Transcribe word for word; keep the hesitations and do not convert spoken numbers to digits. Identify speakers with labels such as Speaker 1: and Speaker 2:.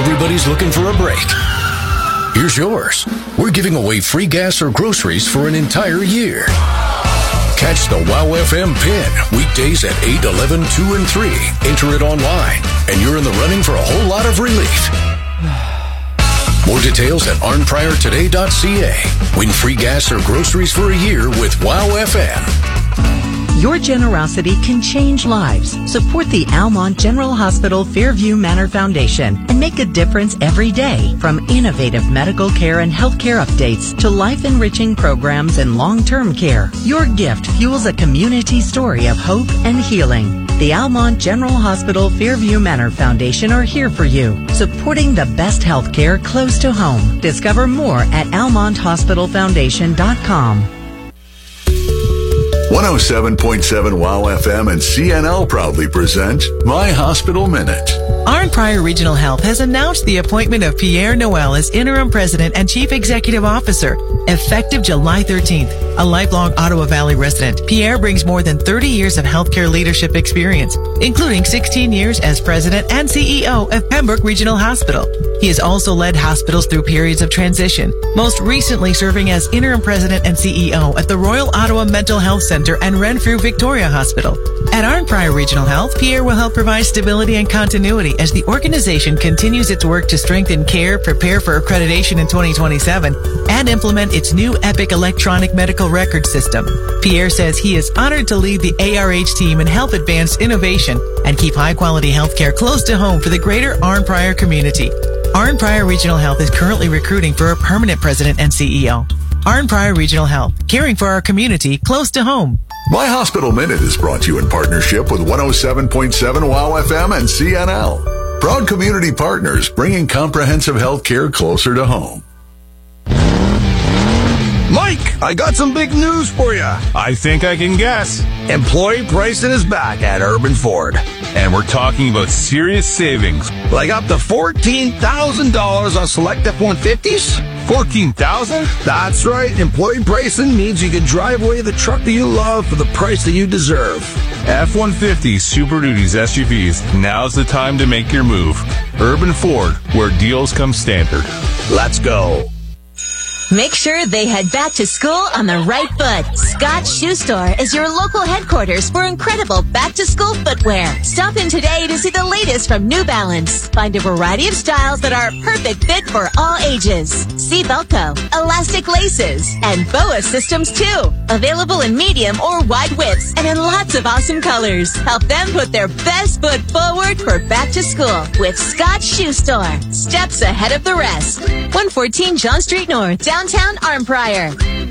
Speaker 1: Everybody's looking for a break. Here's yours. We're giving away free gas or groceries for an entire year. Catch the WOW F M Pin weekdays at eight, eleven, two, and three. Enter it online, and you're in the running for a whole lot of relief. More details at arn prior today dot c a. Win free gas or groceries for a year with WOW F M.
Speaker 2: Your generosity can change lives. Support the Almont General Hospital Fairview Manor Foundation and make a difference every day. From innovative medical care and healthcare updates to life-enriching programs and long-term care, your gift fuels a community story of hope and healing. The Almont General Hospital Fairview Manor Foundation are here for you, supporting the best healthcare close to home. Discover more at almont hospital foundation dot com.
Speaker 3: one oh seven point seven WOW F M and C N L proudly present My Hospital Minute.
Speaker 4: Arn Prior Regional Health has announced the appointment of Pierre Noel as Interim President and Chief Executive Officer, effective July thirteenth. A lifelong Ottawa Valley resident, Pierre brings more than thirty years of healthcare leadership experience, including sixteen years as President and C E O of Pembroke Regional Hospital. He has also led hospitals through periods of transition, most recently serving as Interim President and C E O at the Royal Ottawa Mental Health Centre and Renfrew Victoria Hospital. At Arn Prior Regional Health, Pierre will help provide stability and continuity as the organization continues its work to strengthen care, prepare for accreditation in twenty twenty-seven, and implement its new Epic electronic medical record system. Pierre says he is honored to lead the A R H team and help advance innovation and keep high-quality healthcare close to home for the greater Arn Prior community. Arn Prior Regional Health is currently recruiting for a permanent president and C E O. Arn Prior Regional Health, caring for our community close to home.
Speaker 3: My Hospital Minute is brought to you in partnership with one oh seven point seven WOW F M and C N L. Proud community partners bringing comprehensive health care closer to home.
Speaker 5: Mike, I got some big news for you.
Speaker 6: I think I can guess.
Speaker 5: Employee pricing is back at Urban Ford.
Speaker 6: And we're talking about serious savings.
Speaker 5: Like up to fourteen thousand dollars on select F one fifties?
Speaker 6: fourteen thousand dollars?
Speaker 5: That's right. Employee pricing means you can drive away the truck that you love for the price that you deserve.
Speaker 6: F one fifty Super Duties S U Vs. Now's the time to make your move. Urban Ford, where deals come standard.
Speaker 5: Let's go.
Speaker 7: Make sure they head back to school on the right foot. Scott's Shoe Store is your local headquarters for incredible back-to-school footwear. Stop in today to see the latest from New Balance. Find a variety of styles that are a perfect fit for all ages. See Velcro, elastic laces, and B O A systems too. Available in medium or wide widths and in lots of awesome colors. Help them put their best foot forward for back-to-school with Scott's Shoe Store. Steps ahead of the rest. one fourteen John Street North, downtown Arn Prior.